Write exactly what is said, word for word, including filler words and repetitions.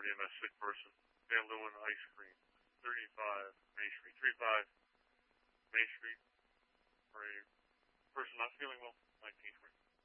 for an E M S sick person. Van Leeuwen Ice Cream, thirty-five Main Street, thirty-five Main Street for a person not feeling well, nineteen twenty.